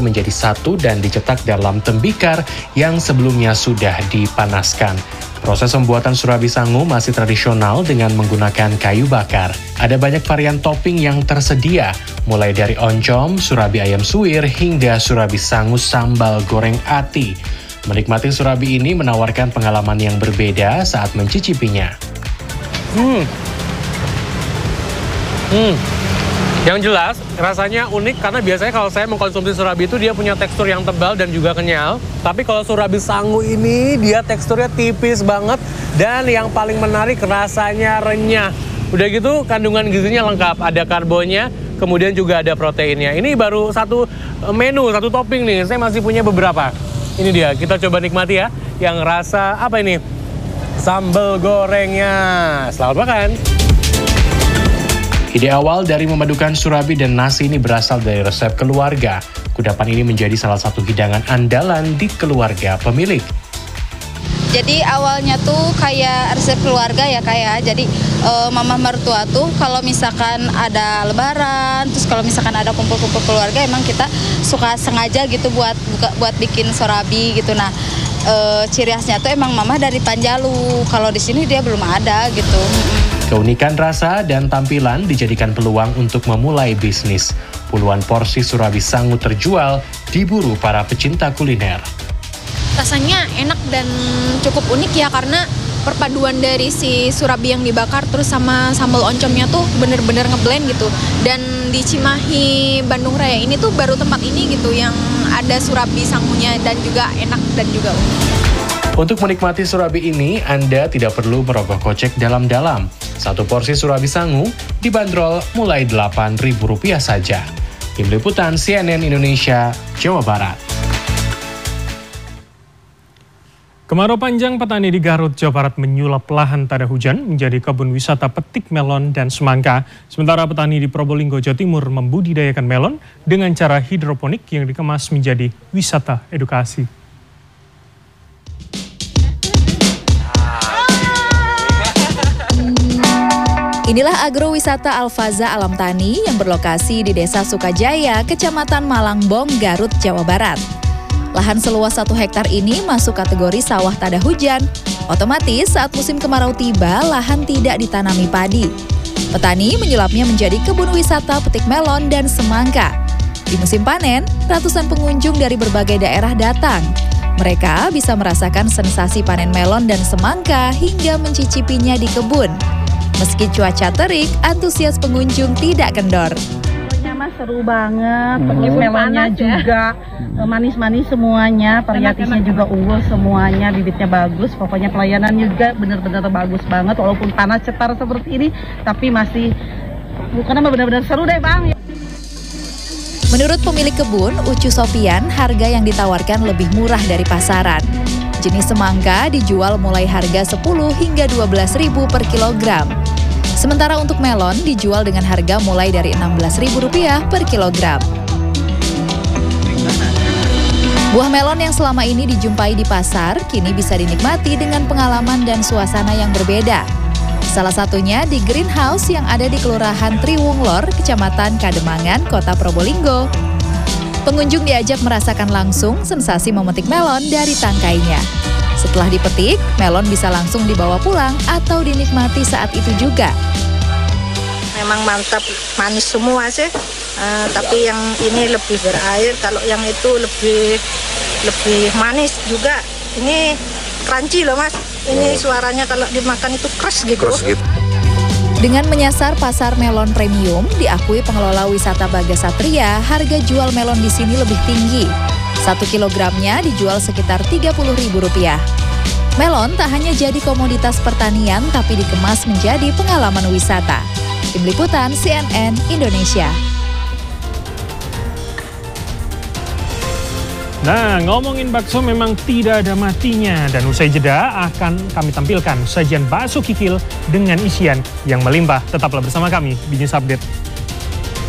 menjadi satu dan dicetak dalam tembikar yang sebelumnya sudah dipanaskan. Proses pembuatan surabi sangu masih tradisional dengan menggunakan kayu bakar. Ada banyak varian topping yang tersedia, mulai dari oncom, surabi ayam suwir, hingga surabi sangu sambal goreng ati. Menikmati surabi ini menawarkan pengalaman yang berbeda saat mencicipinya. Yang jelas, rasanya unik karena biasanya kalau saya mengkonsumsi surabi itu dia punya tekstur yang tebal dan juga kenyal. Tapi kalau surabi sangu ini dia teksturnya tipis banget dan yang paling menarik rasanya renyah. Udah gitu kandungan gizinya lengkap, ada karbonnya, kemudian juga ada proteinnya. Ini baru satu menu, satu topping nih, saya masih punya beberapa. Ini dia, kita coba nikmati ya, yang rasa apa ini? Sambal gorengnya. Selamat makan. Ide awal dari memadukan surabi dan nasi ini berasal dari resep keluarga. Kudapan ini menjadi salah satu hidangan andalan di keluarga pemilik. Jadi awalnya tuh kayak resep keluarga ya kayak. Jadi mama mertua tuh kalau misalkan ada lebaran, terus kalau misalkan ada kumpul-kumpul keluarga emang kita suka sengaja gitu buat bikin surabi gitu. Nah, ciri khasnya tuh emang mama dari Panjalu. Kalau di sini dia belum ada gitu. Keunikan rasa dan tampilan dijadikan peluang untuk memulai bisnis. Puluhan porsi surabi sangu terjual, diburu para pecinta kuliner. Rasanya enak dan cukup unik ya karena perpaduan dari si surabi yang dibakar terus sama sambal oncomnya tuh bener-bener ngeblend gitu. Dan di Cimahi, Bandung Raya ini tuh baru tempat ini gitu yang ada surabi sangunya dan juga enak dan juga unik. Untuk menikmati surabi ini, Anda tidak perlu merogoh kocek dalam-dalam. Satu porsi surabi sangu dibanderol mulai Rp8.000 saja. Tim Liputan CNN Indonesia, Jawa Barat. Kemarau panjang petani di Garut, Jawa Barat menyulap lahan tada hujan menjadi kebun wisata petik melon dan semangka. Sementara petani di Probolinggo, Jawa Timur membudidayakan melon dengan cara hidroponik yang dikemas menjadi wisata edukasi. Inilah agrowisata Alfaza Alam Tani yang berlokasi di Desa Sukajaya, Kecamatan Malangbong, Garut, Jawa Barat. Lahan seluas 1 hektar ini masuk kategori sawah tada hujan. Otomatis saat musim kemarau tiba, lahan tidak ditanami padi. Petani menyulapnya menjadi kebun wisata petik melon dan semangka. Di musim panen, ratusan pengunjung dari berbagai daerah datang. Mereka bisa merasakan sensasi panen melon dan semangka hingga mencicipinya di kebun. Meski cuaca terik, antusias pengunjung tidak kendor. Mas seru banget, terus melonnya juga manis-manis semuanya, variatisnya juga unggul semuanya, bibitnya bagus, pokoknya pelayanan juga benar-benar bagus banget. Walaupun panas cetar seperti ini, tapi masih karena benar-benar seru deh bang. Menurut pemilik kebun, Ucu Sofian, harga yang ditawarkan lebih murah dari pasaran. Jenis semangka dijual mulai harga 10 hingga 12.000 per kilogram. Sementara untuk melon dijual dengan harga mulai dari Rp16.000 per kilogram. Buah melon yang selama ini dijumpai di pasar, kini bisa dinikmati dengan pengalaman dan suasana yang berbeda. Salah satunya di greenhouse yang ada di Kelurahan Triwunglor, Kecamatan Kademangan, Kota Probolinggo. Pengunjung diajak merasakan langsung sensasi memetik melon dari tangkainya. Setelah dipetik, melon bisa langsung dibawa pulang atau dinikmati saat itu juga. Memang mantap, manis semua sih. Tapi yang ini lebih berair, kalau yang itu lebih manis juga. Ini crunchy loh mas. Ini suaranya kalau dimakan itu keras gitu. Dengan menyasar pasar melon premium, diakui pengelola wisata Bagasatria, harga jual melon di sini lebih tinggi. 1 kilogramnya dijual sekitar Rp30.000. Melon tak hanya jadi komoditas pertanian, tapi dikemas menjadi pengalaman wisata. Tim Liputan CNN Indonesia. Nah, ngomongin bakso memang tidak ada matinya. Dan usai jeda akan kami tampilkan sajian bakso kikil dengan isian yang melimpah. Tetaplah bersama kami di News Update.